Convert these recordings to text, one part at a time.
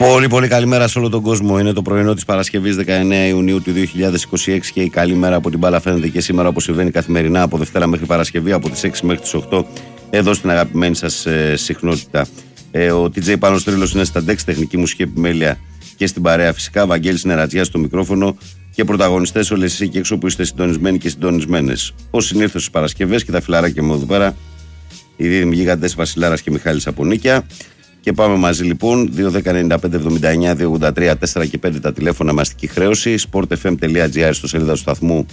Πολύ πολύ καλημέρα σε όλο τον κόσμο. Είναι το πρωινό της Παρασκευής 19 Ιουνίου του 2026 και η καλή μέρα από την μπάλα φαίνεται και σήμερα, όπως συμβαίνει καθημερινά από Δευτέρα μέχρι Παρασκευή, από τις 6 μέχρι τις 8, εδώ στην αγαπημένη σας συχνότητα. Ο TJ Πάνος Τρίλος είναι στα ντεξ, τεχνική μουσική επιμέλεια και στην παρέα φυσικά. Βαγγέλης Νερατζιάς στο μικρόφωνο και πρωταγωνιστές όλες εσείς εκεί έξω που είστε συντονισμένοι και συντονισμένες. Ως συνήθως στις Παρασκευές και τα φιλαράκια μου εδώ πέρα, οι δίδυμοι γίγαντες Βασιλάρας και Μιχάλης από Νίκαια. Και πάμε μαζί λοιπόν, 2-10-95-79-283-4 και 5 τα τηλέφωνα με αστική χρέωση, sportfm.gr στο σελίδα του σταθμού,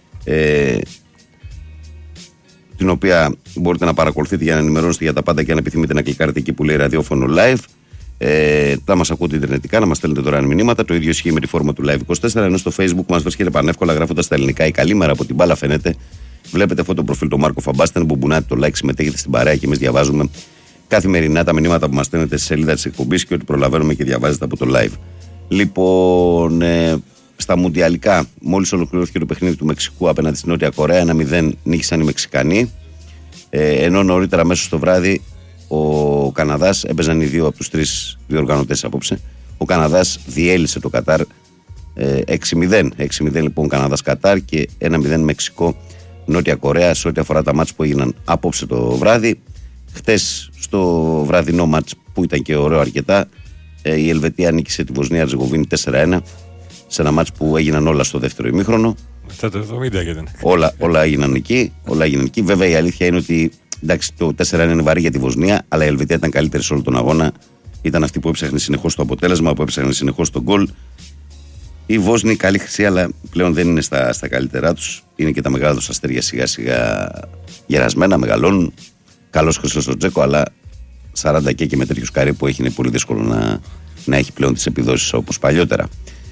την οποία μπορείτε να παρακολουθείτε για να ενημερώνεστε για τα πάντα και αν επιθυμείτε να κλικάρετε εκεί που λέει ραδιόφωνο live. Να μας ακούτε ιντερνετικά, να μας στέλνετε δωρεάν μηνύματα. Το ίδιο ισχύει με τη φόρμα του Live24, ενώ στο Facebook μας βρίσκεται πανεύκολα γράφοντας τα ελληνικά η καλή μέρα από την μπάλα φαίνεται. Βλέπετε αυτό το προφίλ του Μάρκο Φαμπάστεν, μπουμπουνάτε το like, συμμετέχετε στην παρέα και εμείς διαβάζουμε καθημερινά τα μηνύματα που μας στέλνετε στη σελίδα της εκπομπής και ότι προλαβαίνουμε και διαβάζετε από το live. Λοιπόν, στα μουντιαλικά, μόλις ολοκληρώθηκε το παιχνίδι του Μεξικού απέναντι στην Νότια Κορέα, 1-0 νίκησαν οι Μεξικανοί. Ενώ νωρίτερα μέσα στο βράδυ ο Καναδάς, έπαιζαν οι δύο από τους τρεις διοργανωτές απόψε, ο Καναδάς διέλυσε το Κατάρ 6-0. 6-0 λοιπόν Καναδάς-Κατάρ και 1-0 Μεξικό-Νότια Κορέα σε ό,τι αφορά τα μάτς που έγιναν απόψε το βράδυ. Χτες στο βραδινό μάτς που ήταν και ωραίο αρκετά, η Ελβετία νίκησε τη Βοσνία Ερζεγοβίνη 4-1 σε ένα μάτς που έγιναν όλα στο δεύτερο ημίχρονο. Μετά το 70 έγινε. Όλα έγιναν εκεί. Βέβαια η αλήθεια είναι ότι εντάξει, το 4-1 είναι βαρύ για τη Βοσνία, αλλά η Ελβετία ήταν καλύτερη σε όλο τον αγώνα. Ήταν αυτή που έψαχνε συνεχώς το αποτέλεσμα, που έψαχνε συνεχώς τον γκολ. Οι Βόσνοι καλή χρυσή, αλλά πλέον δεν είναι στα καλύτερά τους. Είναι και τα μεγάλα τους αστέρια σιγά σιγά γερασμένα, μεγαλώνουν. Καλός Χρυσός ο Τζέκο, αλλά 40 και με τέτοιους καρύ που έχει είναι πολύ δύσκολο να έχει πλέον τις επιδόσεις όπως παλιότερα.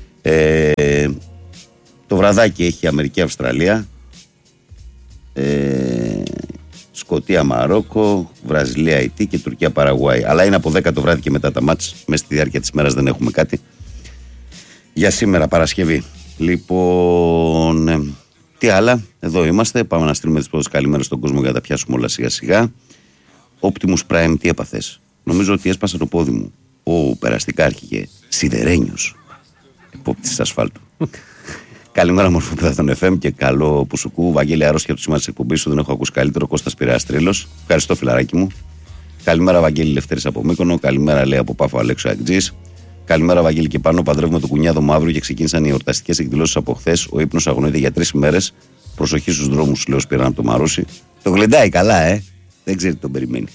Το βραδάκι έχει Αμερική-Αυστραλία, Σκωτία-Μαρόκο, Βραζιλία-Αιτή και Τουρκία-Παραγουάη. Αλλά είναι από 10 το βράδυ και μετά τα μάτς. Μέσα στη διάρκεια της μέρας δεν έχουμε κάτι. Για σήμερα Παρασκευή. Λοιπόν, τι άλλα, εδώ είμαστε. Πάμε να στείλουμε τις πρώτες καλημέρες στον κόσμο για να τα πιάσουμε όλα σιγά σιγά. Optimus Prime, τι έπαθες? Νομίζω ότι έσπασε το πόδι μου. Περαστικά άρχιγε σιδερένιος επόπτης της ασφάλτου. Καλημέρα μορφοπέδα των FM και καλό πουσουκού. Βαγγέλη, αρρώστια του σημάδι της εκπομπής σου, δεν έχω ακούσει καλύτερο. Κώστας Πειραιάς Τρίλος. Ευχαριστώ φιλαράκι μου. Καλημέρα Βαγγέλη Λευτέρης από Μύκονο. Καλημέρα λέει από Πάφο Αλέξου Αγτζής. Καλημέρα Βαγγέλη και πάνω. Παντρεύουμε το κουνιάδο μου αύριο και ξεκίνησαν οι εορταστικές εκδηλώσεις από χθες. Ο ύπνος αγωνίζεται για 3 ημέρες. Προσοχή στους δρόμους, λέω Σπυράν από το Μαρούσι. Το γλεντάει καλά, Δεν ξέρει τι τον περιμένει.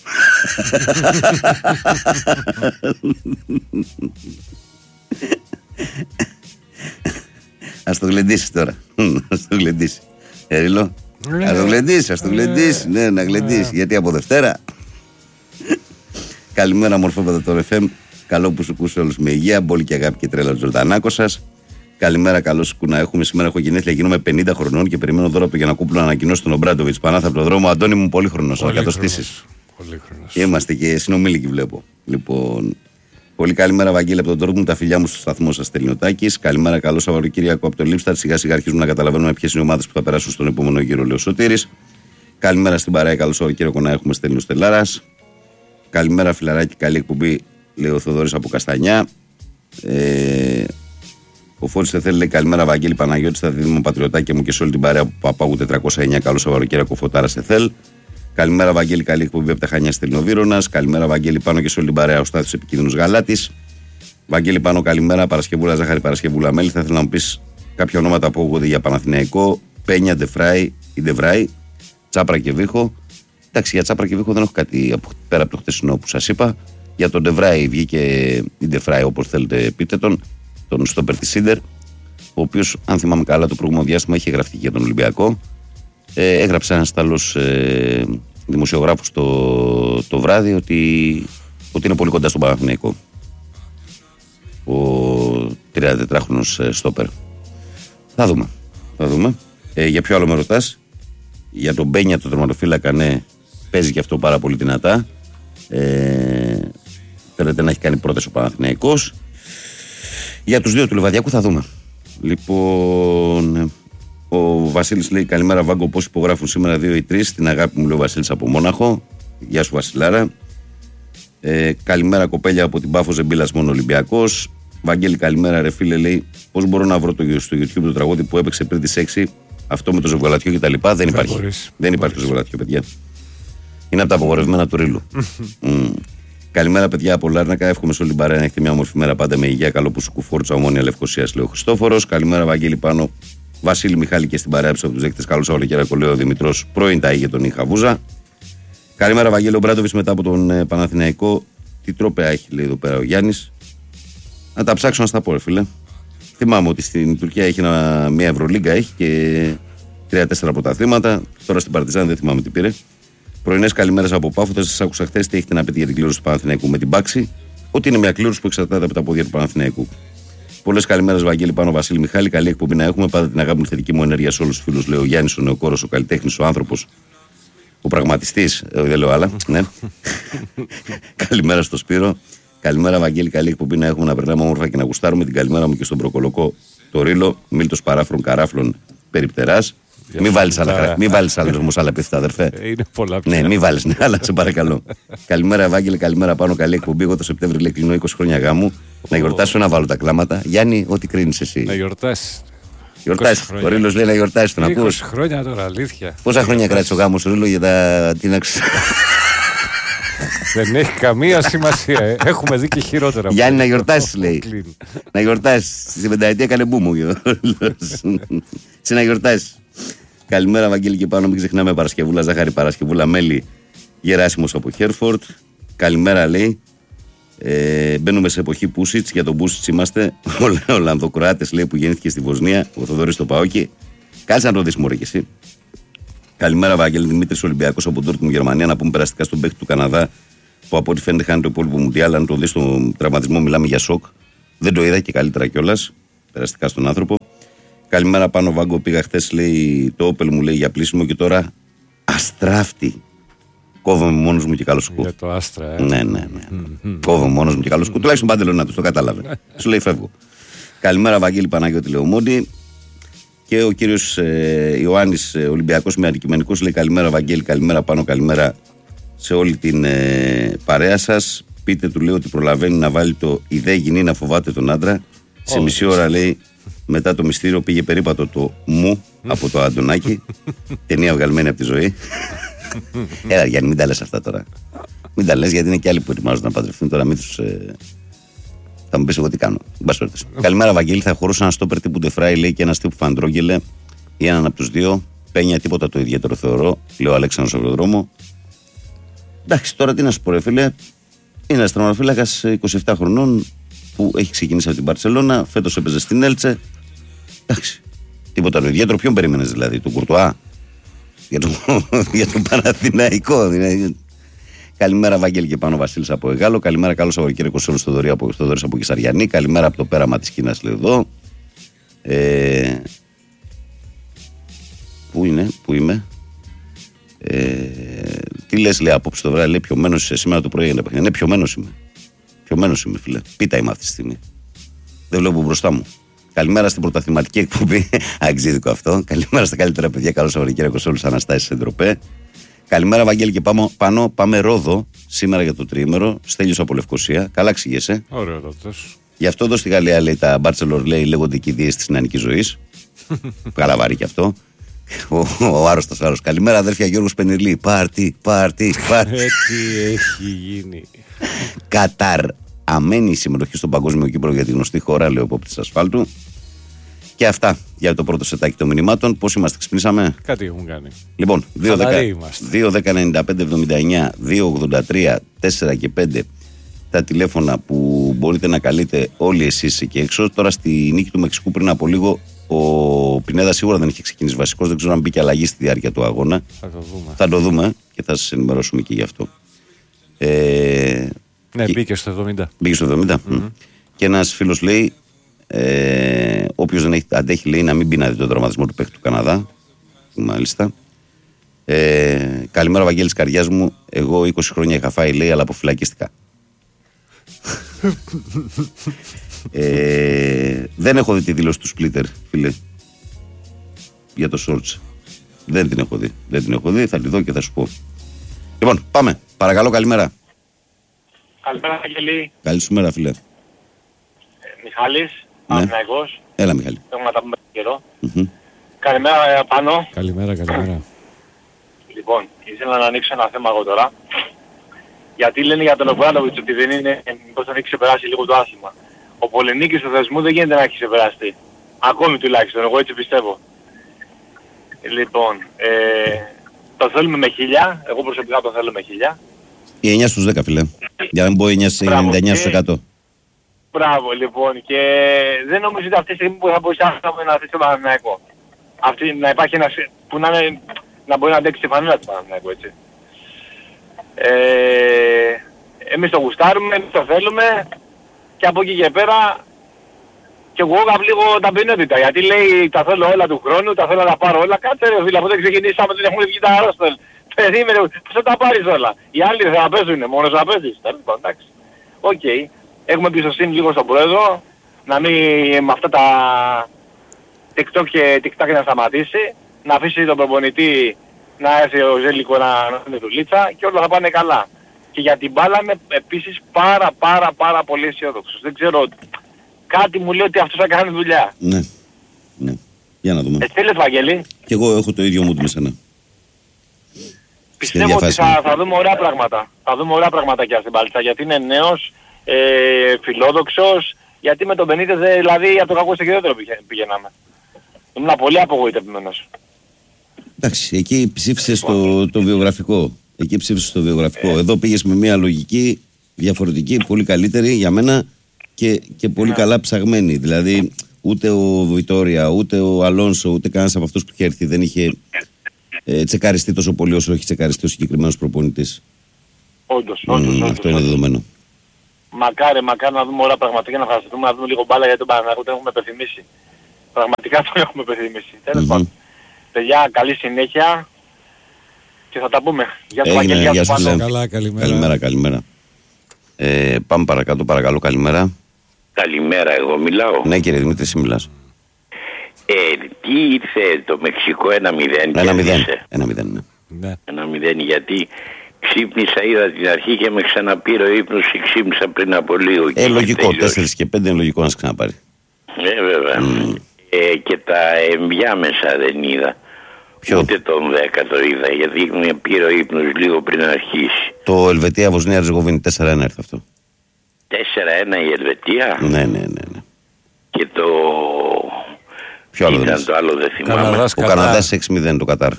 Ας το γλεντήσει τώρα. Ας το γλεντήσει. Ρίλο. Ας το γλεντήσει. Ναι, να γλεντήσει. Γιατί από Δευτέρα. Καλημέρα μορφόπεδα των FM. Καλό που σου κούσε όλους με υγεία. Μπόλη και αγάπη και τρέλα Τζορτανάκο σας. Καλημέρα, καλό σου να έχουμε. Σήμερα έχω γενέθλια, γίνομαι 50 χρονών και περιμένω δώρο από το Γιαννακόπουλο να ανακοινώσει τον Ομπράντοβιτς. Πανάθα από τον δρόμο. Αντώνη μου, πολύ χρονός. Να κατοστήσεις. Είμαστε και συνομήλικοι, βλέπω. Λοιπόν, πολύ καλημέρα, Βαγγέλη από τον Τόρκμουντ. Τα φιλιά μου στο σταθμό σας, Τελειωτάκης. Καλημέρα, καλό Σαββατοκύριακο από το Λίμπσταρ. Σιγά σιγά αρχίζουμε να καταλαβαίνουμε ποιες είναι οι ομάδες που θα περάσουν στον επόμενο γύρο, λέει ο Σωτήρης. Καλημέρα στην παρέα, καλό Σαββατοκύριακο να έχουμε, στέλνει ο Στελάρας. Καλημέρα, φιλαράκι, καλή εκπομπή, λέει ο Θοδωρής από Καστανιά. Ο Φόρης θέλει, λέει καλημέρα Βαγγέλη Παναγιώτη, στα δίδυμα Πατριωτάκια μου και σε όλη την παρέα που Παπάγου 409. Καλό Σαββατοκύριακο, Φωτάρα Εθέλ. Καλημέρα Βαγγέλη, καλή εκπομπή από τα Χανιά Στελνοβύρωνας. Καλημέρα Βαγγέλη πάνω και σε όλη την παρέα, ο Στάθης Επικίνδυνος Γαλάτης. Βαγγέλη πάνω, καλημέρα Παρασκευούλα Ζάχαρη, Παρασκευούλα Μέλη. Θα ήθελα να μου πεις κάποια ονόματα που ακούγονται για Παναθηναϊκό. Πένια, Ντεφράι ή Ντεβράι, Τσάπρα και Βίχο. Εντάξει, για Τσάπρα και Βίχο δεν έχω κάτι πέρα από το χτεσινό που σας είπα. Για τον Ντεβράι βγήκε η Ντεφράι, όπως θέλετε πείτε τον στόπερ της Σίντερ, ο οποίος, αν θυμάμαι καλά, το προηγούμενο διάστημα είχε γραφτεί για τον Ολυμπιακό. Έγραψε ένας Ιταλός δημοσιογράφος το βράδυ ότι είναι πολύ κοντά στον Παναθηναϊκό ο 34χρονος στόπερ. Θα δούμε. Για ποιο άλλο με ρωτάς? Για τον Μπένια, το τερματοφύλακα, ναι, παίζει και αυτό πάρα πολύ δυνατά. Θέλετε να έχει κάνει πρόταση ο Παναθηναϊκός. Για τους δύο του Λιβαδιακού θα δούμε. Λοιπόν, ο Βασίλης λέει καλημέρα Βάγκο, πώς υπογράφουν σήμερα 2 ή 3. Την αγάπη μου λέει ο Βασίλης από Μόναχο. Γεια σου Βασιλάρα. Καλημέρα κοπέλια από την Πάφο Ζεμπίλας μόνο Ολυμπιακός. Βαγγέλη, καλημέρα ρε φίλε, λέει πώς μπορώ να βρω στο YouTube το τραγούδι που έπαιξε πριν τις 6, αυτό με το ζευγολατιό κτλ. Δεν υπάρχει. Δεν υπάρχει το ζευγολατιό, παιδιά. Είναι από τα απογορευμένα του Ρήλου. Καλημέρα, παιδιά από Λάρνακα. Εύχομαι σε όλη την παρέα να έχετε μια όμορφη μέρα πάντα με υγεία. Καλό που σου κουφόρτσα Ομόνια Λευκοσίας, λέει ο Χριστόφορος. Καλημέρα, Βαγγέλη πάνω. Βασίλη Μιχάλη και στην παρέα από του δέκτες. Καλώς Σαββατοκύριακο, λέει ο Δημητρός. Πρώην τα είχε τον Ιχαβούζα. Καλημέρα, Βαγγέλη. Ο Μπράντοβιτς μετά από τον Παναθηναϊκό. Τι τρόπαια έχει, λέει εδώ πέρα ο Γιάννης. Να τα ψάξω να στα πω, ρε φίλε. Θυμάμαι ότι στην Τουρκία έχει μια Ευρωλίγκα έχει και 3-4 πρωταθλήματα. Τώρα στην Παρτιζάν δεν θυμάμαι τι πήρε. Πρωινές καλημέρες από Πάφο. Θα σας άκουσα χθες τι έχετε να πείτε για την κλήρωση του Παναθηναϊκού με την Πάξη. Ότι είναι μια κλήρωση που εξαρτάται από τα πόδια του Παναθηναϊκού. Πολλές καλημέρες, Βαγγέλη πάνω Βασίλη Μιχάλη. Καλή εκπομπή να έχουμε. Πάντα την αγάπη μου, θετική μου ενέργεια σε όλους τους φίλους. Λέει ο Γιάννης, ο νεοκόρος, ο καλλιτέχνης, ο άνθρωπος, ο πραγματιστής. Δεν λέω άλλα. Ναι. Καλημέρα στο Σπύρο. Καλημέρα, Βαγγέλη. Καλή εκπομπή να έχουμε, να περνάμε όμορφα και να γουστάρουμε. Την καλημέρα μου και στον Προκολοκό το Ρήλο. Μίλτος Παράφρον Καράφλων Περιπτεράς. Μην βάλεις άλλα όμως άλλα πιθανά, αδερφέ. Είναι πολλά πια. Ναι, μην βάλεις άλλα, σε παρακαλώ. Καλημέρα, Ευάγγελε, καλημέρα πάνω. Καλή εκπομπή. Εγώ το Σεπτέμβριο λέει κλείνω 20 χρόνια γάμου. Να γιορτάσω, να βάλω τα κλάματα. Γιάννη, ό,τι κρίνεις εσύ. Να γιορτάσεις. Ο Ρήλος λέει να γιορτάσει, τον ακούς. 20 χρόνια τώρα, αλήθεια. Πόσα χρόνια κράτησε ο γάμος ο Ρήλο για τα τίναξη. Δεν έχει καμία σημασία. Έχουμε δει και χειρότερα. Γιάννη, να γιορτάσει, λέει. Να γιορτάσει. Στην πενταετία έκανε μπούμου. Σε να γιορτάσει. Καλημέρα, Βαγγέλη και πάνω. Μην ξεχνάμε Παρασκευούλα, Ζάχαρη Παρασκευούλα, Μέλη Γεράσιμος από Χέρφορντ. Καλημέρα, λέει. Μπαίνουμε σε εποχή Πούσιτς. Για τον Πούσιτς είμαστε. Ο Λανδοκροάτες, λέει, που γεννήθηκε στη Βοσνία. Ο Θοδωρής στο Παόκι. Κάτσε να το δεις, μωρέ, και εσύ. Καλημέρα, Βαγγέλη. Δημήτρης Ολυμπιακός από Ντόρτμουντ, Γερμανία. Να πούμε περαστικά στον παίκτη του Καναδά, που από ό,τι φαίνεται χάνει το υπόλοιπο Μουντιάλ. Αν το δει στον τραυματισμό, μιλάμε για σοκ. Δεν το είδα και καλύτερα κιόλας. Περαστικά στον άνθρωπο. Καλημέρα πάνω, Βάγκο. Πήγα χθες, λέει, το Όπελ μου λέει για πλήσιμο και τώρα αστράφτη. Κόβομαι μόνος μου και καλώς σκου. Για το Άστρα, Ναι. Κόβομαι μόνος μου και καλώς σκου. Τουλάχιστον πάντελο να του το κατάλαβε. Σου λέει φεύγω. Καλημέρα, Βαγγέλη Παναγιώτη Λεωμόντι. Και ο κύριος Ιωάννης Ολυμπιακός με αντικειμενικός λέει καλημέρα, Βαγγέλη, καλημέρα πάνω, καλημέρα σε όλη την παρέα σας. Πείτε του, λέει, ότι προλαβαίνει να βάλει το ιδέα γυνή να φοβάται τον άντρα. Σε μισή ώρα, λέει, μετά το μυστήριο πήγε περίπατο το μου από το Αντωνάκι. Ταινία βγαλμένη από τη ζωή. Έλα, Γιάννη, μην τα λες αυτά τώρα. Μην τα λες, γιατί είναι και άλλοι που ετοιμάζονται να παντρευτούν τώρα. Μην τους. Θα μου πεις εγώ τι κάνω. Καλημέρα, Βαγγέλη. Θα χωρούσα ένα στόπερ τύπου Ντεφράι, λέει, και ένα τύπου Φαντρόγγελε ή έναν από τους δύο. Πένια, τίποτα το ιδιαίτερο θεωρώ, λέει ο Αλέξανδρος Αεροδρόμο. Εντάξει, τώρα τι να σου πω, ρε φίλε. Είναι ένας τερματοφύλακας 27 χρονών που έχει ξεκινήσει από την Μπαρσελόνα. Φέτος έπαιζε στην Έλτσε. Εντάξει. Τίποτα το ιδιαίτερο. Ποιον περίμενες δηλαδή, τον Κουρτουά? Για τον Παναθηναϊκό. Καλημέρα, Βαγγέλη και πάνω, Βασίλης από Εγάλο. Καλημέρα, καλό Σαββατοκύριακο σε όλους, Θοδωρής από Κισαριανή. Καλημέρα από το πέραμα της Κίνας, λέει εδώ. Πού είμαι. Τι λες, λέει, απόψε το βράδυ, λέει, πιωμένος είσαι σήμερα το πρωί για τα παιχνίδια. Ναι, πιωμένος είμαι, φίλε. Πίτα είμαι αυτή τη στιγμή. Δεν βλέπω μπροστά μου. Καλημέρα στην πρωταθληματική εκπομπή. Αγγζίδικο αυτό. Καλημέρα στα καλύτερα παιδιά. Καλό Σαββατοκύριακο σε όλους. Αναστάσεις Εντροπέ. Καλημέρα, Βαγγέλη, και πάνω. Πάμε Ρόδο σήμερα για το τριήμερο. Στέλιος από Λευκοσία. Καλά ξηγέσαι. Ωραίο ρώτος. Γι' αυτό εδώ στη Γαλλία, λέει, τα μπάτσελορ, λέει, λέγονται κηδείες της νεανικής ζωής. Καλά βαρύ κι αυτό. Ο άρρωστος άλλος. Καλημέρα, αδέρφια, Γιώργος Πενιρλή. Πάρτι. Τι έχει γίνει. Κατάρ. Αμένη η συμμετοχή στον Παγκόσμιο Κύπρο για τη γνωστή χώρα, λέει ο Πόπτης Ασφάλτου. Και αυτά για το πρώτο σετάκι των μηνυμάτων. Πώς είμαστε, ξυπνήσαμε? Κάτι έχουν κάνει. Λοιπόν, 2-10-95-79, 2-83, 4 και 5 τα τηλέφωνα που μπορείτε να καλείτε όλοι εσείς εκεί έξω. Τώρα στη νίκη του Μεξικού πριν από λίγο, ο Πινέδα σίγουρα δεν είχε ξεκινήσει βασικός. Δεν ξέρω αν μπήκε αλλαγή στη διάρκεια του αγώνα. Θα το δούμε και θα σας ενημερώσουμε και γι' αυτό. Ναι, μπήκε στο 70. Μπήκε στο 70. Και ένας φίλος λέει, όποιος δεν αντέχει, λέει, να μην πει να δει τον τραυματισμό του παίκτη του Καναδά. Μάλιστα. Καλημέρα, Βαγγέλης καρδιάς μου. Εγώ 20 χρόνια είχα φάει, λέει, αλλά αποφυλακίστηκα. Δεν έχω δει τη δήλωση του Σπλίτερ, φίλε, για το Σόλτς. Δεν την έχω δει. Θα τη δω και θα σου πω. Λοιπόν, πάμε. Παρακαλώ, καλημέρα. Καλημέρα, Αγγελή. Καλή σου μέρα, φίλε. Μιχάλης, Παναθηναϊκός. Έλα, Μιχάλη. Έχουμε να τα πούμε καιρό. Καλημέρα, Πάνο. Καλημέρα. Λοιπόν, ήθελα να ανοίξω ένα θέμα εγώ τώρα. Γιατί λένε για τον Ομπράντοβιτς ότι δεν είναι, μήπως τον έχει ξεπεράσει λίγο το άθλημα. Ο Πολενίκης του θεσμού δεν γίνεται να έχει ξεπεραστεί. Ακόμη τουλάχιστον, εγώ έτσι πιστεύω. Λοιπόν, το θέλουμε με 1000, εγώ προσωπικά το θέλω με 1000. Η 9 στους 10, φίλε. Για να μην πω 99%. Μπράβο, λοιπόν, και δεν νομίζω ότι αυτή τη στιγμή που θα μπορούσε να θέσει το Παναθηναϊκό. Αυτή να υπάρχει ένας που να μπορεί να αντέξει τη φανέλα του Παναθηναϊκού, έτσι. Εμείς το γουστάρουμε, εμείς το θέλουμε και από εκεί και πέρα και εγώ λίγο ταπεινότητα, γιατί λέει τα θέλω όλα του χρόνου, τα θέλω να τα πάρω όλα. Κάτσε ρε φίλε, αφού δεν ξεκινήσαμε, δεν έχουν βγει τα αρρώστελ. Περίμενε, πώς θα τα πάρεις όλα. Οι άλλοι δεν θα παίζουνε, μόνος θα παίζεις. Εντάξει. Οκ. Έχουμε εμπιστοσύνη λίγο στον πρόεδρο, να μην με αυτά τα TikTok και TikTok να σταματήσει, να αφήσει τον προπονητή να έρθει ο Ζέλικο να είναι δουλίτσα και όλα θα πάνε καλά. Και για την μπάλα είμαι επίσης πάρα πολύ αισιόδοξος. Δεν ξέρω, κάτι μου λέει ότι αυτός θα κάνει δουλειά. Ναι. Για να δούμε. Εσύ λες, Βαγγέλη. Και εγώ έχω το ίδιο μου με σένα. Πιστεύω ότι θα δούμε ωραία πράγματα. Θα δούμε ωραία πραγματάκια στην Παλτσα, γιατί είναι νέος, φιλόδοξος, γιατί με τον Μπενίτες δηλαδή από το κακό στο χειρότερο πηγαίναμε. Ήμουν πολύ απογοητευμένος. Εντάξει, εκεί ψήφισες το βιογραφικό. Εδώ πήγες με μια λογική διαφορετική, πολύ καλύτερη για μένα και πολύ καλά ψαγμένη. Δηλαδή ούτε ο Βιτόρια, ούτε ο Αλόνσο, ούτε κανένας από αυτούς που είχε έρθει δεν είχε τσεκαριστεί τόσο πολύ όσο έχει τσεκαριστεί ο συγκεκριμένος προπονητής. Όντως. Αυτό είναι δεδομένο. Μακάρι να δούμε όλα πραγματικά, να φανταστούμε να δούμε λίγο μπάλα, γιατί τον Παναθηναϊκό τον έχουμε υπενθυμίσει. Πραγματικά τον έχουμε υπενθυμίσει. Τέλος πάντων. Παιδιά, καλή συνέχεια και θα τα πούμε. Γεια σου Βαγγέλη, γεια σου Πάνο. Καλά, καλημέρα. Καλημέρα. Πάμε παρακάτω, παρακαλώ, καλημέρα. Καλημέρα, εγώ μιλάω. Ναι, κύριε Δημήτρη, εσύ μιλάς. Τι ήρθε το Μεξικό 1-0? 1-0, ναι. 1-0, γιατί ξύπνησα, είδα την αρχή και με ξαναπήρε ο ύπνος και ξύπνησα πριν από λίγο. Λογικό, 4 και 5 είναι λογικό να σε ξαναπάρει. Βέβαια. Και τα ενδιάμεσα δεν είδα. Ποιο? Ούτε τον 10 το είδα, γιατί με πήρε ο ύπνος λίγο πριν αρχίσει. Το Ελβετία Βοσνία Ερζεγοβίνη 4-1 έρθει αυτό. 4-1 η Ελβετία. Ναι. Και το... Ποιο άλλο ήταν το άλλο, δεν θυμάμαι. Ο Καναδάς 6-0 το Κατάρ.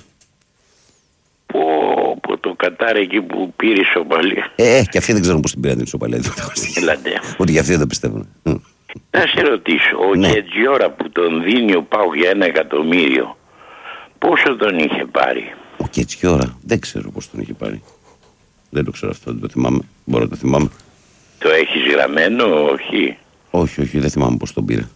Που το Κατάρ εκεί που πήρε ισοπαλία. Και αυτοί δεν ξέρουν πώς την πήραν την ισοπαλία. Ότι για αυτοί δεν πιστεύουν. Να σε ρωτήσω, ο Κετζιόρα που τον δίνει ο ΠΑΟΚ για 1 εκατομμύριο, πόσο τον είχε πάρει? Ο Κετζιόρα, δεν ξέρω πώς τον είχε πάρει. Δεν το ξέρω αυτό, δεν το θυμάμαι. Μπορώ να το θυμάμαι. Το έχεις γραμμένο, όχι? Όχι, δεν θυμάμαι πώς τον πήρε.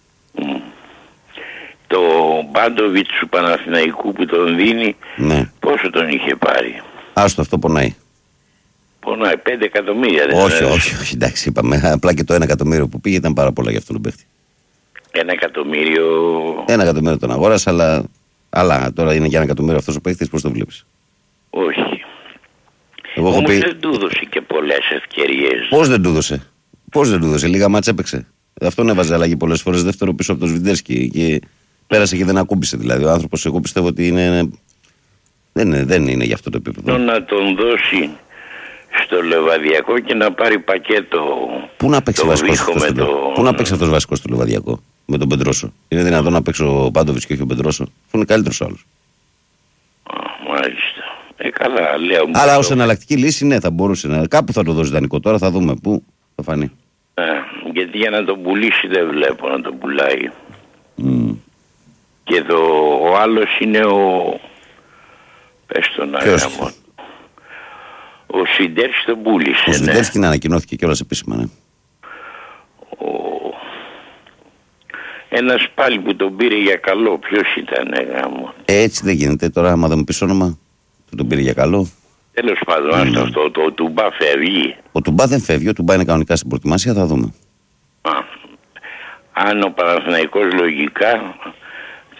Το Μπάντοβιτς του Παναθηναϊκού που τον δίνει, πόσο τον είχε πάρει? Άστο, αυτό πονάει. Πονάει, 5 εκατομμύρια δεν? Όχι, εντάξει, είπαμε. Απλά και το 1 εκατομμύριο που πήγε ήταν πάρα πολλά για αυτόν τον παίχτη. 1 εκατομμύριο. 1 εκατομμύριο τον αγόρασε, αλλά τώρα είναι για 1 εκατομμύριο αυτός ο παίχτης, πώς το βλέπεις? Όχι. Όμως δεν του έδωσε και πολλές ευκαιρίες. Πώς δεν του έδωσε, λίγα μάτς έπαιξε. Αυτόν έβαζε αλλαγή πολλές φορές, δεύτερο πίσω από τον Σβιντέρσκι και πέρασε και δεν ακούμπησε. Δηλαδή ο άνθρωπος, εγώ πιστεύω ότι δεν είναι για αυτό το επίπεδο. Να τον δώσει στο Λεβαδιακό και να πάρει πακέτο. Πού να παίξει αυτός βασικός στο Λεβαδιακό με τον Πεντρόσο? Είναι δυνατόν να παίξει ο Πάντοβιτς και όχι ο Πεντρόσο, που είναι καλύτερος άλλος? Μάλιστα. Καλά, λέω. Αλλά ως εναλλακτική λύση, ναι, θα μπορούσε να. Κάπου θα το δώσει δανεικό, τώρα θα δούμε πού θα φανεί. Γιατί για να τον πουλήσει δεν βλέπω να τον πουλάει. Και ο άλλος είναι πες τον αγάμο. Ο Σιντέρσκι τον πούλησε. Ο Σιντέρσκι ανακοινώθηκε κιόλας επίσημα, ναι. Ένας πάλι που τον πήρε για καλό, ποιος ήταν γάμο? Έτσι δεν γίνεται τώρα, άμα δεν μου πεις όνομα, που τον πήρε για καλό. Τέλος πάντων, ο Τουμπά φεύγει. Ο Τουμπά δεν φεύγει, ο Τουμπά είναι κανονικά στην προετοιμασία, θα δούμε. Αν ο Παναθηναϊκός λογικά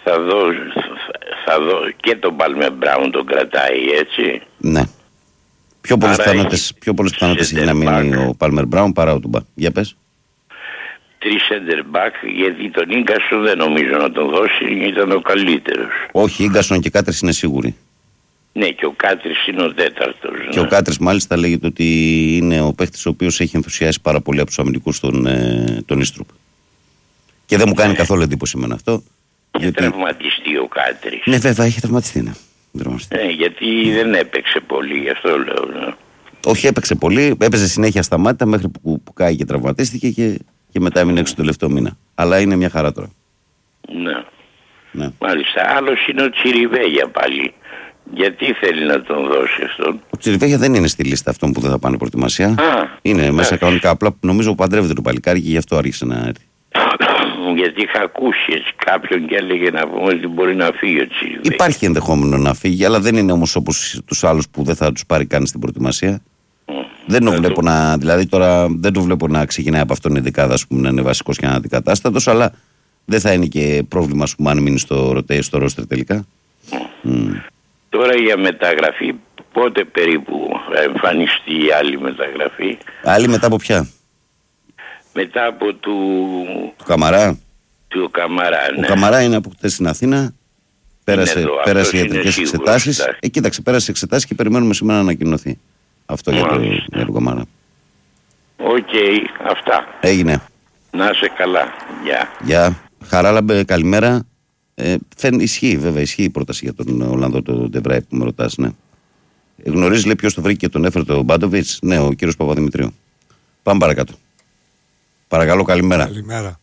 θα δω και τον Πάλμε Μπράουν τον κρατάει, έτσι. Ναι. Πιο πολλές πιθανότητες έχει να μείνει ο Πάλμερ Μπράουν παρά ο Τουμπά. Για πες. 3 center back, γιατί τον Ίγκασον δεν νομίζω να τον δώσει, ήταν ο καλύτερος. Όχι, Ίγκασον και Κάτρις είναι σίγουροι. Ναι, και ο Κάτρις είναι ο τέταρτος. Και ο Κάτρις μάλιστα λέγεται ότι είναι ο παίχτης ο οποίος έχει ενθουσιάσει πάρα πολύ από τους αμυντικούς τον Ίστρουπ. Και δεν μου κάνει καθόλου εντύπωση εμένα αυτό. Έχει τραυματιστεί ο Κάτρις. Ναι, βέβαια, έχει τραυματιστεί, ναι. Γιατί δεν έπαιξε πολύ, γι' αυτό λέω. Ναι. Όχι, έπαιξε πολύ, έπαιζε συνέχεια στα μάτια μέχρι που κάει και τραυματίστηκε και μετά έμεινε έξω το τελευταίο μήνα. Αλλά είναι μια χαρά τώρα. Ναι. Μάλιστα, άλλος είναι ο Τσιριβέγια πάλι. Γιατί θέλει να τον δώσει αυτόν? Ο Τσιριβέγια δεν είναι στη λίστα αυτών που δεν θα πάνε προετοιμασία. Είναι μέσα κανονικά. Απλά νομίζω παντρεύεται το παλικάρι και γι' αυτό άρχισε να έρθει. Γιατί είχα ακούσει έτσι κάποιον και έλεγε να πούμε ότι μπορεί να φύγει ο Τσιριβέγια. Υπάρχει ενδεχόμενο να φύγει, αλλά δεν είναι όμως όπως τους άλλους που δεν θα τους πάρει καν στην προετοιμασία. Δεν το βλέπω δηλαδή τώρα δεν το βλέπω να ξεκινάει από αυτόν η δεκάδα, ας πούμε, να είναι βασικός και αντικατάστατος, αλλά δεν θα είναι και πρόβλημα, ας πούμε, αν μείνει στο ρόστερ τελικά. Τώρα για μεταγραφή, πότε περίπου θα εμφανιστεί η άλλη μεταγραφή? Άλλη μετά από ποια? Μετά από του Καμαρά. Του Καμαρά, ναι. Ο Καμαρά είναι από χτες στην Αθήνα. Πέρασε ιατρικές εξετάσεις. Κοίταξε, πέρασε εξετάσεις και περιμένουμε σήμερα να ανακοινωθεί. Αυτό για τον Καμαρά. Οκ, αυτά. Έγινε. Να είσαι καλά. Γεια. Χαράλαμπε, καλημέρα. Ισχύει η πρόταση για τον Ολλανδό, τον Ντεβράι που με ρωτάς, ναι. Γνωρίζει, λέει, ποιος το βρήκε και τον έφερε τον Μπάντοβιτς? Ναι, ο κύριος Παπαδημητρίου. Πάμε παρακάτω. Παρακαλώ, καλημέρα. Καλημέρα.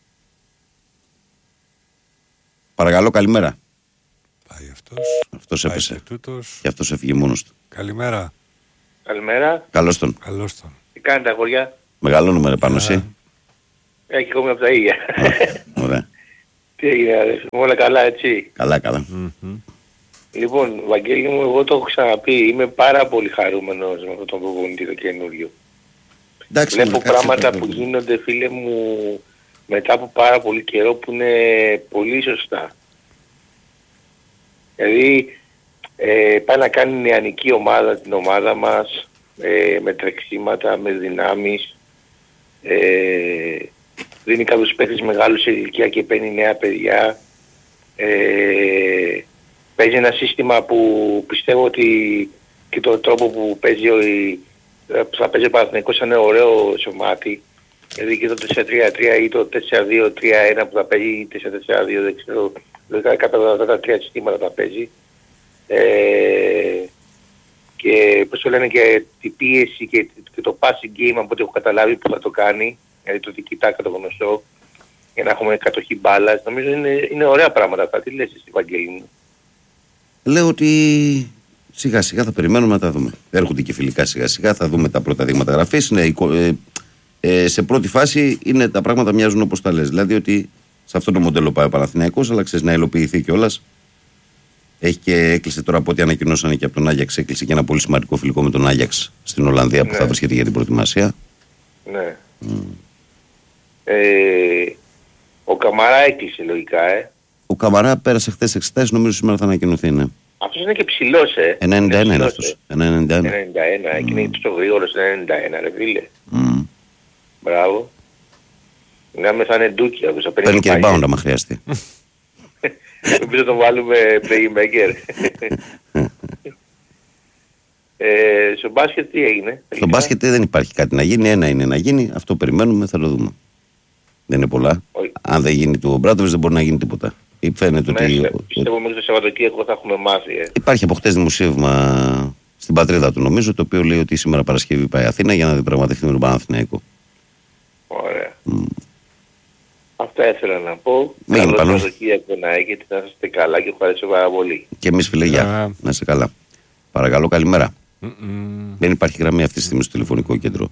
Παρακαλώ, καλημέρα. Πάει αυτός. Αυτός έπεσε. Και αυτός έφυγε μόνος του. Καλημέρα. Καλημέρα. Καλώς τον. Τι κάνετε, αγόρια? Μεγαλώνουμε, ρε, πάνω εσύ. Έχει ακόμη από τα ίδια. Ωραία. Τι έγινε, αδερφέ, όλα καλά, έτσι? Καλά. Λοιπόν, Βαγγέλη μου, εγώ το έχω ξαναπεί, είμαι πάρα πολύ χαρούμενος με αυτόν τον προπονητή το καινούριο. Βλέπω πράγματα που γίνονται, φίλε μου, μετά από πάρα πολύ καιρό που είναι πολύ σωστά. Δηλαδή, πάει να κάνει νεανική ομάδα την ομάδα μας, με τρεξίματα, με δυνάμεις, δίνει κάποιους παίκτες μεγάλους σε ηλικία και παίρνει νέα παιδιά. Παίζει ένα σύστημα που πιστεύω ότι και τον τρόπο που παίζει θα παίζει ο Παναθηναϊκός είναι ωραίο στο μάτι. Δηλαδή και το 4-3-3 ή το 4-2-3-1 που θα παίζει ή 4-4-2, δεν ξέρω. Δηλαδή κατά τα τρία συστήματα θα παίζει. Και πώς το λένε, και την πίεση και το passing game από ό,τι έχω καταλάβει που θα το κάνει. Δηλαδή το τiki-taka το γνωστό. Για να έχουμε κατοχή μπάλας. Νομίζω είναι ωραία πράγματα αυτά. Τι λες εσύ, Βαγγέλη μου? Λέω ότι σιγά σιγά θα περιμένουμε να τα δούμε. Έρχονται και φιλικά σιγά σιγά, θα δούμε τα πρώτα δείγματα γραφής. Σε πρώτη φάση είναι, τα πράγματα μοιάζουν όπως τα λες. Δηλαδή ότι σε αυτό το μοντέλο πάει ο Παναθηναϊκός, αλλά ξέρεις, να υλοποιηθεί κιόλας. Έχει και έκλεισε τώρα από ό,τι ανακοινώσανε και από τον Άγιαξ, έκλεισε και ένα πολύ σημαντικό φιλικό με τον Άγιαξ στην Ολλανδία που θα βρίσκεται για την προετοιμασία. Ναι. Ο Καμαρά έκλεισε λογικά, Ο Καμαρά πέρασε χθες εξετάσεις, νομίζω σήμερα θα ανακοινωθεί, ναι. Αυτός είναι και ψηλός, 91 είναι αυτός. 91. Και είναι τόσο γρήγορος 91, ρε φίλε. Μπράβο. Να θα είναι ντούκι αυτός. Παίρνει και rebound άμα χρειαστεί. Νομίζω τον βάλουμε playmaker. Στο μπάσκετ τι έγινε? Στο μπάσκετ δεν υπάρχει κάτι να γίνει. Ένα είναι να γίνει. Αυτό περιμένουμε, θα το δούμε. Δεν είναι πολλά. Αν δεν γίνει του Μπράτοβιτς δεν μπορεί να γίνει τίποτα. Φαίνεται ότι... Πιστεύω μέχρι το Σαββατοκύριακο θα έχουμε μάθει. Υπάρχει από χτες δημοσίευμα στην πατρίδα του, νομίζω, το οποίο λέει ότι σήμερα Παρασκευή πάει Αθήνα για να διαπραγματευτεί με τον Παναθηναϊκό. Ωραία. Αυτά ήθελα να πω. Καλό Σαββατοκύριακο να έχετε, να είστε καλά και ευχαριστώ πάρα πολύ. Και εμείς, φίλε, γεια. Να είστε καλά. Παρακαλώ, καλημέρα. Δεν υπάρχει γραμμή αυτή τη στιγμή στο τηλεφωνικό κέντρο.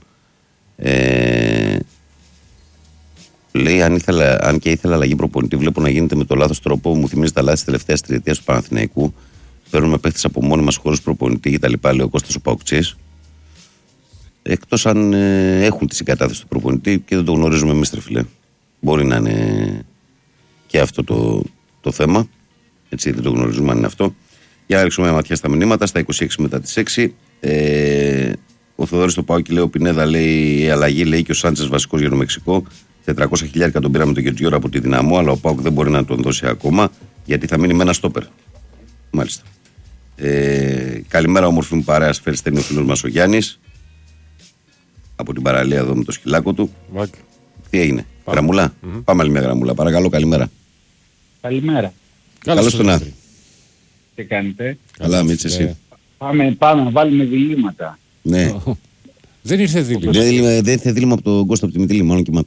Λέει, αν και ήθελα αλλαγή προπονητή, βλέπω να γίνεται με το λάθος τρόπο. Μου θυμίζει τα λάθη της τελευταίας τριετίας του Παναθηναϊκού. Παίρνουμε παίχτες από μόνοι μας χωρίς προπονητή κτλ. Λέει ο Κώστας ο Παουκτσής. Εκτός αν έχουν τη συγκατάθεση του προπονητή και δεν το γνωρίζουμε εμείς, ρε φίλε. Μπορεί να είναι και αυτό το θέμα. Έτσι, δεν το γνωρίζουμε αν είναι αυτό. Για να ρίξουμε μια ματιά στα μηνύματα. Στα 26 μετά τις 6. Ο Θοδωρής το ΠΑΟΚ λέει: ο Πινέδα λέει η αλλαγή, λέει και ο Σάντσες βασικός για το Μεξικό. 400.000 τον πήραμε τον Γετζιόρα από τη Δυναμό, αλλά ο ΠΑΟΚ δεν μπορεί να τον δώσει ακόμα γιατί θα μείνει με ένα στόπερ. Μάλιστα. Καλημέρα, όμορφη μου παρέα. Φέρει ο φίλος μας ο Γιάννης από την παραλία εδώ με το σκυλάκο του. Μάκη. Τι έγινε, γραμμούλα? Πάμε άλλη μια γραμμούλα. Παρακαλώ, καλημέρα. Καλημέρα. Καλώς τον να. Τι κάνετε? Καλά, Μίτση, εσύ. Πάμε να βάλουμε διλήμματα. Ναι. Δεν ήρθε δίλημα. Δεν ήρθε δίλημα από τον Κώστα από τη Μητήλη, μάλλον κοιμάται.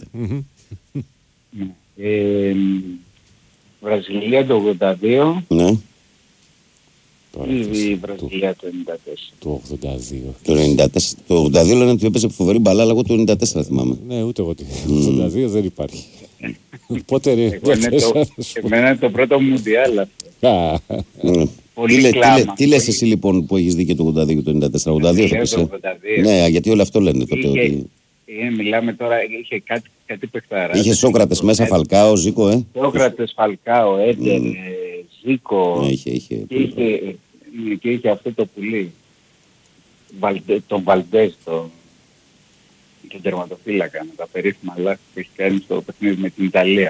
Βραζιλία το 82 Ναι. ή η Βραζιλία το 94? Το 82. Το 82 λένε ότι έπαιζε φοβερή μπαλά, αλλά εγώ το 94 θυμάμαι. Ναι, ούτε εγώ. Το 82 δεν υπάρχει. Πότε ρε. Εμένα είναι το πρώτο Μουντιάλ αυτό. Πολύ κλάμα. Τι λες εσύ λοιπόν που έχεις δει και το 82 και το 94? 82 θα πεις. Ναι, γιατί όλο αυτό λένε τότε. Μιλάμε τώρα, είχε κάτι παιχτάρα. Είχε Σόκρατες μέσα, Φαλκάο, Ζήκο, Σόκρατες, Φαλκάο, Έντερ, Ζήκο. Και είχε αυτό το πουλί. Τον Βαλντές, τον τερματοφύλακα, με τα περίφημα λάθη που έχει κάνει στο παιχνίδι με την Ιταλία.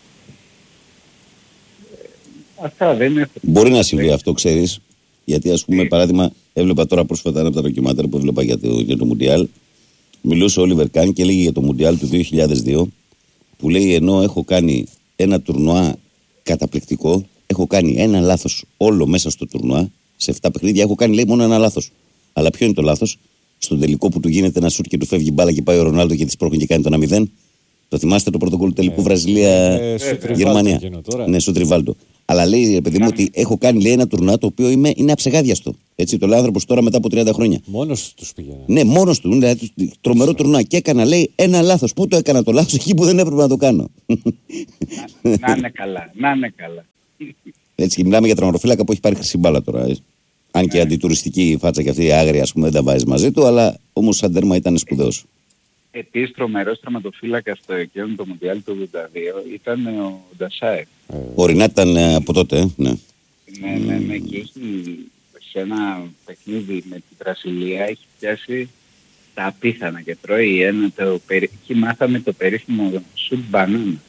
Αυτά δεν είναι. Μπορεί να συμβεί αυτό, ξέρεις. Γιατί ας πούμε, παράδειγμα, έβλεπα τώρα πρόσφατα ένα από τα ντοκιμαντέρ που έβλεπα για το Μουντιάλ. Μιλούσε ο Όλιβερ Καν και έλεγε για το Μουντιάλ του 2002, που λέει: ενώ έχω κάνει ένα τουρνουά καταπληκτικό, έχω κάνει ένα λάθος όλο μέσα στο τουρνουά, σε 7 παιχνίδια έχω κάνει, λέει, μόνο ένα λάθος. Αλλά ποιο είναι το λάθος? Στον τελικό που του γίνεται ένα σουτ και του φεύγει μπάλα και πάει ο Ρονάλντο και τη σπρώχνει και κάνει το 1-0. Το θυμάστε το πρωτοκόλλο του τελικού Βραζιλία-Γερμανία? Ναι, σου τριβάλτο. Αλλά λέει, παιδί μου, ότι έχω κάνει, λέει, ένα τουρνουά το οποίο είναι αψεγάδιαστο. Έτσι, το λέει άνθρωπος τώρα μετά από 30 χρόνια. Μόνος τους πήγαινε. Ναι, μόνος του. Δηλαδή, τρομερό τουρνουά. Και έκανα, λέει, ένα λάθος. Πού το έκανα το λάθος? Εκεί που δεν έπρεπε να το κάνω. Να είναι καλά. Έτσι, και μιλάμε για τραυματοφύλακα που έχει πάρει χρυσή μπάλα τώρα. Αν και αντιτουριστική φάτσα και αυτή η άγρια, ας πούμε, δεν τα βάζει μαζί του, αλλά όμως σαν τέρμα ήταν σπουδαίος. Επίσης τρομερός τραυματοφύλακας στο εκείνο το Μουντιάλ του 82 ήταν ο Ντασάεφ. Ο Ρινάτ ήταν από τότε, ναι. Ναι, και έχει σε ένα παιχνίδι με την Βραζιλία έχει πιάσει τα απίθανα και τρώει εκεί μάθαμε το περίφημο σουτ μπανάνα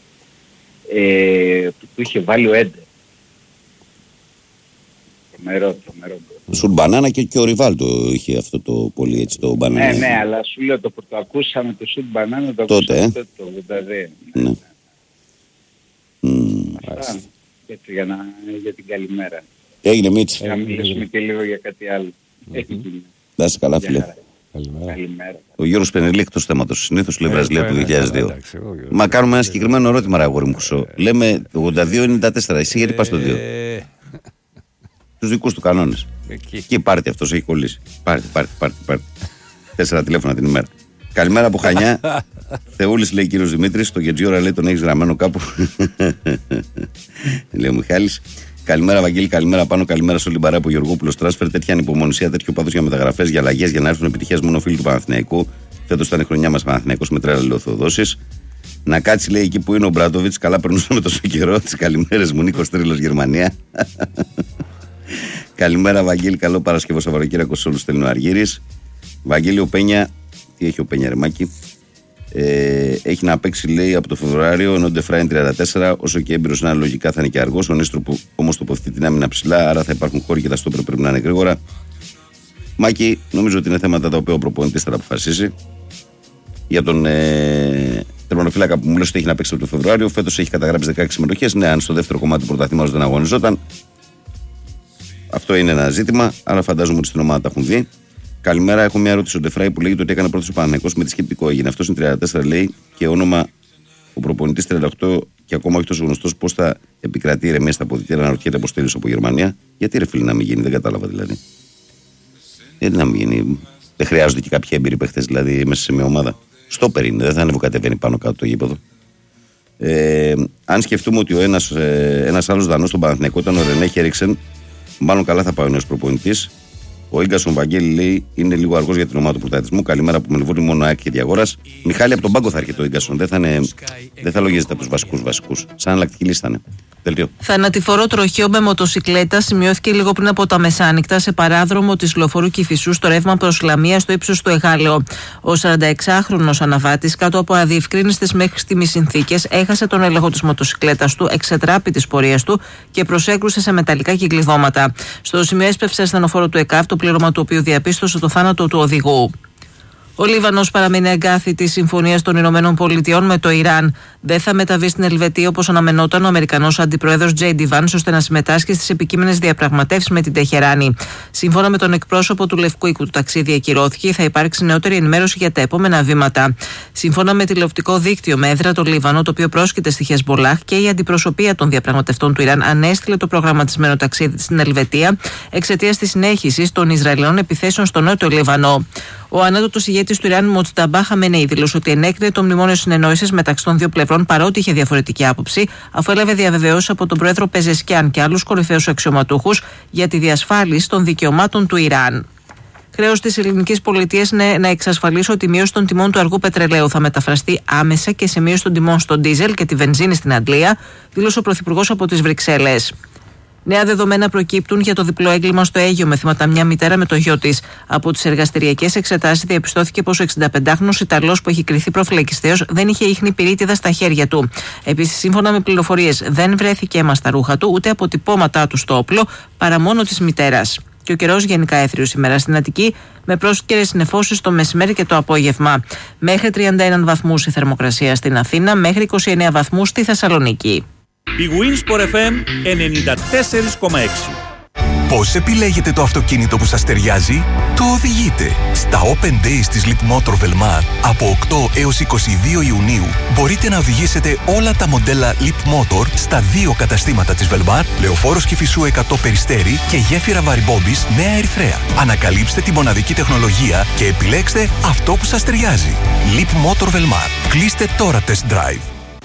που του είχε βάλει ο Έντερ. Τρομερό. Σουτ μπανάνα και ο Ριβάλτο είχε αυτό το πολύ, έτσι, το μπανάνα. Ναι, αλλά σου λέω το πρωτοακούσαμε το σουτ μπανάνα το ακούσαμε το 82. Ναι. Αυτά. Έτσι για την καλημέρα. Έγινε, Μίτση. Να μιλήσουμε και λίγο για κάτι άλλο. Να είσαι καλά, φίλε. Καλημέρα. Ο Γιώργος Πενελή εκτός θέματος. Συνήθως λέει Βραζιλία του 2002. Μα κάνουμε ένα συγκεκριμένο ερώτημα, αγόρι μου Χρυσό. Λέμε το 82-94. Εσύ γιατί πας το 2? Τους δικούς του κανόνες. Εκεί πάρτι αυτός έχει κολλήσει. Πάρτι. 4 τηλέφωνα την ημέρα. Καλημέρα από Χανιά. Θεούλης, λέει κύριος Δημήτρης. Το Γετζιόρα, λέει, τον έχεις γραμμένο κάπου. Λέει ο Μιχάλης. Καλημέρα, Βαγγέλη, καλημέρα πάνω. Καλημέρα σε όλη την παρέα από Γεωργόπουλος Τράσφερ. Τέτοια ανυπομονησία, τέτοιο πάθος για μεταγραφές, για αλλαγές, για να έρθουν επιτυχίες μόνο φίλοι του Παναθηναϊκού. Φέτος ήταν η χρονιά μας Παναθηναϊκός με τρέλα, λέει ο Θεοδόσης. Να κάτσει, λέει, εκεί που είναι ο Μπράντοβιτς. Καλά, περνούσαμε τόσο καιρό. Τις καλημέρες μου, Νίκος Τρίλος, Γερμανία. Καλημέρα, Βαγγέλη, καλό Παρασκευό Σαββατοκύριακο σε όλους, στέλνει ο Αργύρης. Βαγγέλη, ο Πένια, τι έχει ο Πένια, ρεμάκι? Έχει να παίξει, λέει, από το Φεβρουάριο, ενώ ο Ντεφρά είναι 34. Όσο και έμπειρος να είναι, λογικά θα είναι και αργός. Ο Νίστρο που όμως τοποθετεί την άμυνα ψηλά, άρα θα υπάρχουν χώροι και τα στόπερ πρέπει να είναι γρήγορα. Μάκη, νομίζω ότι είναι θέματα τα οποία ο προπονητής θα αποφασίσει. Για τον τερματοφύλακα που μου λες ότι έχει να παίξει από το Φεβρουάριο, φέτος έχει καταγράψει 16 συμμετοχές. Ναι, αν στο δεύτερο κομμάτι του πρωταθλήματος δεν αγωνιζόταν. Αυτό είναι ένα ζήτημα, άρα φαντάζομαι ότι στην ομάδα τα έχουν δει. Καλημέρα, έχω μια ερώτηση. Ο Ντεφράι που λέγεται ότι έκανε πρώτος ο Παναθηναϊκός με τι σκεπτικό έγινε. Αυτός είναι 34, λέει, και όνομα ο προπονητής 38 και ακόμα όχι τόσο γνωστός. Πώς θα επικρατεί ηρεμία στα αποδυτήρια, να ρωτιέται πώς τέλειωσε από Γερμανία. Γιατί, ρε φίλε, να μην γίνει, δεν κατάλαβα δηλαδή. Γιατί να μην γίνει? Δεν χρειάζονται και κάποιοι έμπειροι παίχτες δηλαδή μέσα σε μια ομάδα. Στόπερ είναι, δεν θα ανεβοκατεβαίνει πάνω κάτω το γήπεδο. Αν σκεφτούμε ότι ένας άλλος Δανός στον Παναθηναϊκό ήταν ο Ρενέ Χέριξεν, μάλλον καλά θα πάει ο νέος προπονητής. Ο Ίγκασον, Βαγγέλη, λέει, είναι λίγο αργός για την ομάδα του πρωταθλητισμού. Καλημέρα από Μελβούρνη, μόνο ΑΕΚ και Διαγόρας. Μιχάλη, από τον πάγκο θα έρχεται ο Ίγκασον. Δεν θα λογίζεται από τους βασικούς. Σαν εναλλακτική λίστα είναι. Δελτίο. Θανατηφορό τροχαίο με μοτοσικλέτα σημειώθηκε λίγο πριν από τα μεσάνυχτα σε παράδρομο της Λεωφορείου Κηφισού στο ρεύμα προς Λαμία στο ύψος του Εγάλεο. Ο 46χρονος αναβάτης, κάτω από αδιευκρίνιστες μέχρι στιγμής συνθήκες, έχασε τον έλεγχο της μοτοσικλέτας του, εξετράπη της πορείας του και προσέκρουσε σε μεταλλικά κυκλειδώματα. Στο σημείο έσπευσε ασθενοφόρο του ΕΚΑΒ, το πλήρωμα του οποίου διαπίστωσε το θάνατο του οδηγού. Ο Λίβανος παραμένει εγκάθη της συμφωνίας των Ηνωμένων Πολιτειών με το Ιράν. Δεν θα μεταβεί στην Ελβετία όπως αναμενόταν ο Αμερικανός αντιπρόεδρος J.D. Vance, ώστε να συμμετάσχει στις επικείμενες διαπραγματεύσεις με την Τεχεράνη. Σύμφωνα με τον εκπρόσωπο του Λευκού Οίκου, το ταξίδι ακυρώθηκε. Θα υπάρξει νεότερη ενημέρωση για τα επόμενα βήματα. Σύμφωνα με τηλεοπτικό δίκτυο με έδρα το Λίβανο, το οποίο πρόσκειται στη Χεσμολάχ, και η αντιπροσωπεία των διαπραγματευτών του Ιράν ανέστειλε το προγραμματισμένο ταξίδι στην Ελβετία εξαιτίας της συνέχισης των Ισραηλινών επιθέσεων στο νότιο Λίβανο. Ο ανώτατος ηγέτης του Ιράν, Μοτζταμπά Χαμενέι, δήλωσε ότι ενέκρινε το μνημόνιο συνεννόησης μεταξύ των δύο πλευρών, παρότι είχε διαφορετική άποψη, αφού έλαβε διαβεβαιώσεις από τον πρόεδρο Πεζεσκιάν και άλλους κορυφαίους αξιωματούχους για τη διασφάλιση των δικαιωμάτων του Ιράν. Χρέος της ελληνικής πολιτείας είναι να εξασφαλίσει ότι η μείωση των τιμών του αργού πετρελαίου θα μεταφραστεί άμεσα και σε μείωση των τιμών στο ντίζελ και τη βενζίνη στην Αγγλία, δήλωσε ο Πρωθυπουργός από τις Βρυξέλλες. Νέα δεδομένα προκύπτουν για το διπλό έγκλημα στο Αίγυο με θύματα μια μητέρα με το γιο της. Από τις εργαστηριακές εξετάσεις διαπιστώθηκε πως ο 65χρονος Ιταλός που έχει κριθεί προφυλακιστέως δεν είχε ίχνη πυρίτιδα στα χέρια του. Επίσης, σύμφωνα με πληροφορίες, δεν βρέθηκε αίμα στα ρούχα του ούτε αποτυπώματά του στο όπλο παρά μόνο της μητέρας. Και ο καιρός γενικά έθριος σήμερα στην Αττική, με πρόσκαιρες νεφώσεις το μεσημέρι και το απόγευμα. Μέχρι 31 βαθμούς η θερμοκρασία στην Αθήνα, μέχρι 29 βαθμούς στη Θεσσαλονίκη. Η Winsport FM 94,6. Πώς επιλέγετε το αυτοκίνητο που σας ταιριάζει? Το οδηγείτε. Στα Open Days της Leapmotor Velmar από 8 έως 22 Ιουνίου μπορείτε να οδηγήσετε όλα τα μοντέλα Leapmotor στα δύο καταστήματα της Velmar, Λεωφόρος Κηφισού 100 Περιστέρι και γέφυρα Βαριμπόμπης Νέα Ερυθρέα. Ανακαλύψτε τη μοναδική τεχνολογία και επιλέξτε αυτό που σας ταιριάζει. Leapmotor Velmar. Κλείστε τώρα test drive.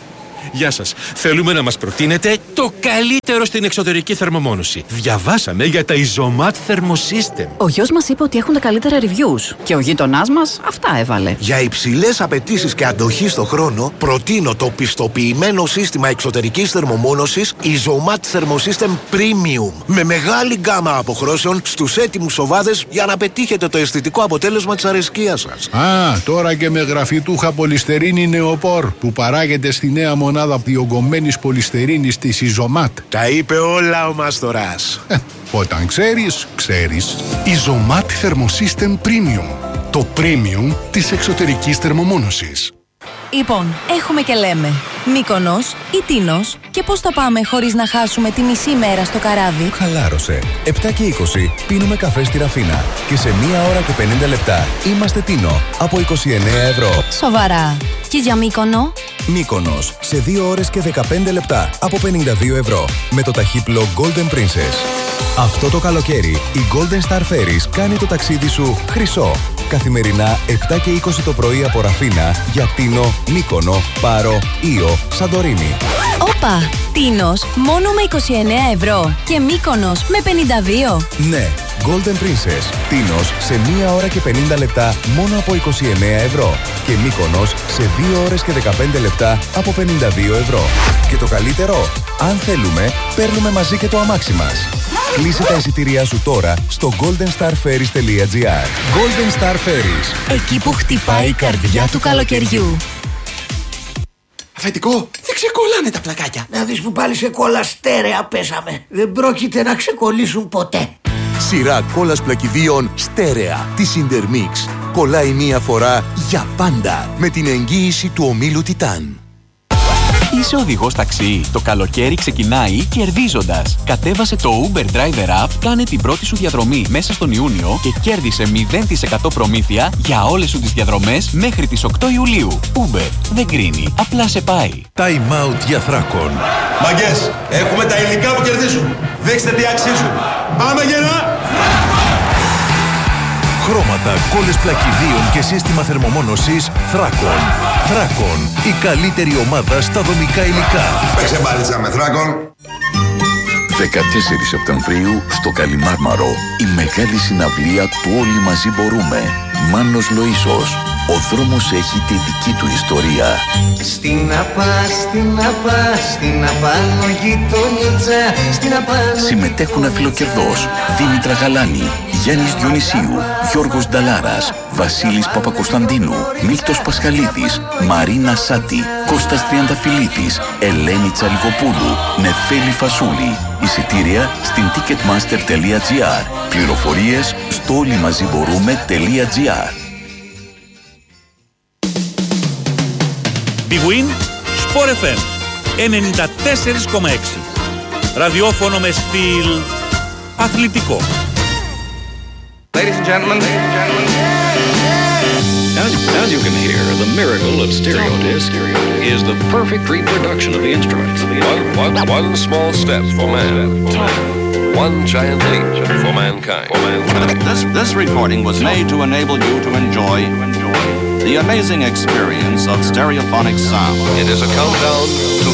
Γεια σας. Θέλουμε να μας προτείνετε το καλύτερο στην εξωτερική θερμομόνωση. Διαβάσαμε για τα Isomat Thermosystem. Ο γιος μας είπε ότι έχουν τα καλύτερα reviews και ο γείτονάς μας αυτά έβαλε. Για υψηλές απαιτήσεις και αντοχή στο χρόνο, προτείνω το πιστοποιημένο σύστημα εξωτερικής θερμομόνωσης Isomat Thermosystem Premium. Με μεγάλη γκάμα αποχρώσεων στους έτοιμους σοβάδες για να πετύχετε το αισθητικό αποτέλεσμα της αρεσκίας σας. Τώρα και με γραφιτούχα πολυστερίνη νεοπόρ που παράγεται στη νέα μονάδα διογκωμένης πολυστερίνης της Isomat. Τα είπε όλα ο Μάστορας. Όταν ξέρεις, ξέρεις. Isomat Thermosystem Premium. Το premium της εξωτερικής θερμομόνωσης. Λοιπόν, έχουμε και λέμε Μύκονος ή Τίνος, και πώς θα πάμε χωρίς να χάσουμε τη μισή μέρα στο καράβι? Χαλάρωσε. 7 και 20 πίνουμε καφέ στη Ραφίνα και σε 1 ώρα και 50 λεπτά είμαστε Τίνο από 29 ευρώ. Σοβαρά. Και για Μύκονο? Μύκονος σε 2 ώρες και 15 λεπτά από 52 ευρώ με το ταχύπλο Golden Princess. Αυτό το καλοκαίρι η Golden Star Ferries κάνει το ταξίδι σου χρυσό. Καθημερινά 7 και 20 το πρωί από Ραφίνα για Τίνο, Μύκονο, Πάρο, Ήο, Σαντορίνη. Όπα! Τίνος μόνο με 29 ευρώ και Μύκονος με 52. Ναι, Golden Princess. Τίνος σε 1 ώρα και 50 λεπτά μόνο από 29 ευρώ και Μύκονος σε 2 ώρες και 15 λεπτά από 52 ευρώ. Και το καλύτερο, αν θέλουμε, παίρνουμε μαζί και το αμάξι μας. Κλείσε τα εισιτήριά σου τώρα στο goldenstarferries.gr. Golden Star Ferries. Εκεί που χτυπάει η καρδιά του καλοκαιριού. Αφεντικό, δεν ξεκολλάνε τα πλακάκια. Να δεις που πάλι σε κόλλα στέρεα πέσαμε. Δεν πρόκειται να ξεκολλήσουν ποτέ. Σειρά κόλλας πλακιδίων στέρεα της Intermix. Κολλάει μία φορά για πάντα με την εγγύηση του ομίλου Titan. Είσαι οδηγός ταξί? Το καλοκαίρι ξεκινάει κερδίζοντας. Κατέβασε το Uber Driver App, κάνε την πρώτη σου διαδρομή μέσα στον Ιούνιο και κέρδισε 0% προμήθεια για όλες σου τις διαδρομές μέχρι τις 8 Ιουλίου. Uber δεν κρίνει, απλά σε πάει. Time out για Θράκον. Μαγκές, έχουμε τα υλικά που κερδίζουν. Δείξτε τι αξίζουν. Πάμε γερά! Χρώματα, κόλλες πλακιδίων και σύστημα θερμομόνωσης Θράκον. Θράκον, η καλύτερη ομάδα στα δομικά υλικά. Παίξε μπάλιτσα με Θράκον. 14 Σεπτεμβρίου στο Καλιμάρμαρο. Η μεγάλη συναυλία του Όλοι Μαζί Μπορούμε. Μάνος Λοΐσος. Ο δρόμος έχει τη δική του ιστορία. Στην απάνω γειτονίτσα, στην απάνω... Συμμετέχουν αφιλοκερδός Δήμητρα Γαλάνη, Γιάννης Διονυσίου, Γιώργος Νταλάρας, Βασίλης Παπακοσταντίνου, Μίλτος Πασχαλίδης, Μαρίνα Σάτη, Κώστας Τριανταφυλλίδης, Ελένη Τσαλιγοπούλου, Νεφέλη Φασούλη. Εισιτήρια στην ticketmaster.gr. Πληροφορίες στο όλοιμαζιμπορούμε.gr. Big Win, Sport FM 94,6. Ραδιόφωνο με στυλ αθλητικό. Ladies and gentlemen, as you can hear, the miracle of stereo disc is the perfect reproduction of the instruments. One small step for man, one giant leap for mankind. This recording was made to enable you to enjoy the amazing experience of stereophonic sound. It is a countdown to